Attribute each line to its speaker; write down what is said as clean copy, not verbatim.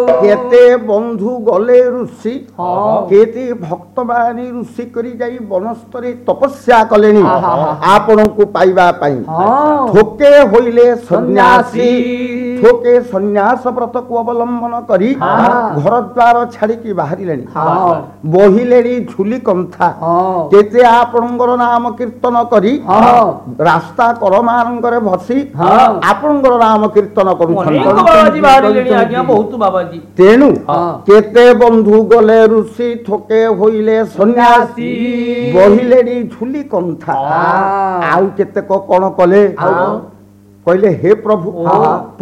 Speaker 1: केते बंधु गले ऋषि केते भक्त मानी ऋषि करी जाई वनस्तरे तपस्या कलेनी आपण को पाइबा पाई थोके होइले सन्यासी थोके सन्यास व्रत को अवलंबन करी घर द्वार छाड़ी की बाहरी लेनी बहिलेनी झुली कंथा केते आपणकर नाम कीर्तन करी रास्ता कर मानकर भसी आपणकर नाम कीर्तन करू तेणु केते बंधु गले ऋषि थोके होइले सन्यासी बहिलेनी झुली कंथा आउ केते को कोन कले कहले हे प्रभु